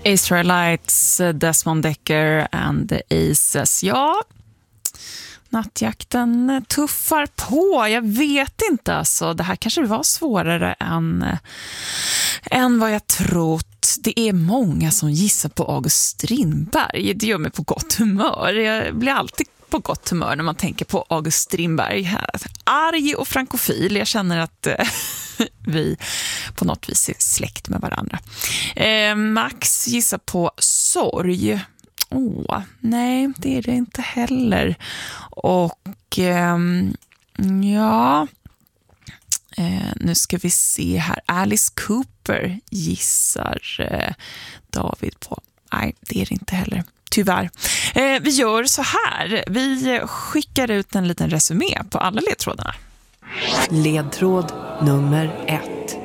Israelites, Desmond Decker and the Aces. Ja, nattjakten tuffar på. Jag vet inte, alltså. Det här kanske var svårare än vad jag trott. Det är många som gissar på August Strindberg. Det gör mig på gott humör. Jag blir alltid på gott humör när man tänker på August Strindberg. Arg och frankofil. Jag känner att vi på något vis är släkt med varandra. Max gissar på sorg. Nej, det är det inte heller. Och nu ska vi se här. Alice Cooper gissar David på. Nej, det är det inte heller. Tyvärr. Vi gör så här. Vi skickar ut en liten resumé på alla ledtrådarna. Ledtråd nummer 1.